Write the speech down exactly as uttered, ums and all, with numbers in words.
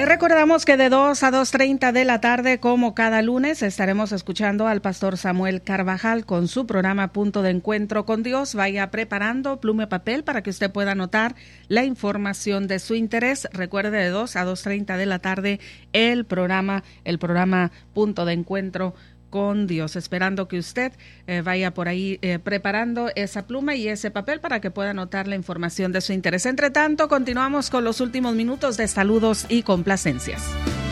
Les recordamos que de dos a dos treinta de la tarde, como cada lunes, estaremos escuchando al pastor Samuel Carvajal con su programa Punto de Encuentro con Dios. Vaya preparando pluma y papel para que usted pueda anotar la información de su interés. Recuerde, de dos a dos treinta de la tarde, el programa, el programa Punto de Encuentro con Dios, esperando que usted eh, vaya por ahí eh, preparando esa pluma y ese papel para que pueda anotar la información de su interés. Entre tanto, continuamos con los últimos minutos de saludos y complacencias.